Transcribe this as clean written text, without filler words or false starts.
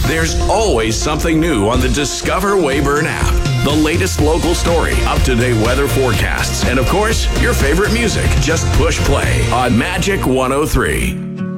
There's always something new on the Discover Weyburn app. The latest local story, up-to-date weather forecasts, and of course, your favorite music. Just push play on Magic 103.